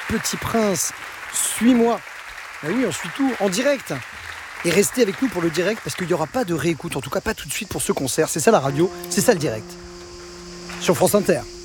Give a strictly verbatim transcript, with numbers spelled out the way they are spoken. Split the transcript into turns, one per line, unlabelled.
Petit Prince. Suis-moi. Ben oui, on suit tout en direct. Et restez avec nous pour le direct parce qu'il n'y aura pas de réécoute, en tout cas pas tout de suite pour ce concert. C'est ça la radio, c'est ça le direct. Sur France Inter.